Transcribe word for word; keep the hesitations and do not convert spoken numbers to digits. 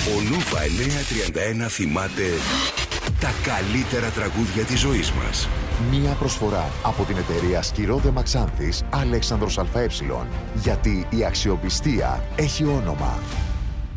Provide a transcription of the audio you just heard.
Ο Νούβα εννιακόσια τριάντα ένα θυμάται τα καλύτερα τραγούδια της ζωής μας. Μία προσφορά από την εταιρεία Σκυρόδε Μαξάνθης Αλέξανδρος ΑΕ. Γιατί η αξιοπιστία έχει όνομα.